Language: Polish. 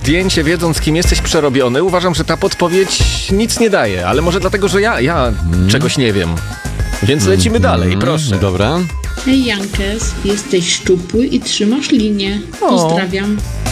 zdjęcie, wiedząc, kim jesteś, przerobiony, uważam, że ta podpowiedź nic nie daje, ale może dlatego, że ja czegoś nie wiem. Więc lecimy dalej, proszę. Dobra. Hej Jankes, jesteś szczupły i trzymasz linię. Pozdrawiam.